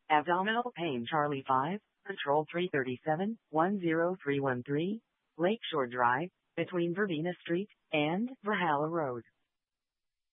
Abdominal pain Charlie 5, Patrol 337, 10313, Lakeshore Drive, between Verbena Street and Valhalla Road.